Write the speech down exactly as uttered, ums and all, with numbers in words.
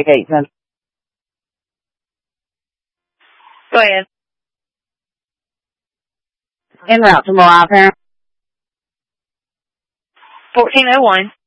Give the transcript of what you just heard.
investigation. Go ahead. En route to Mariah Parent. fourteen oh one.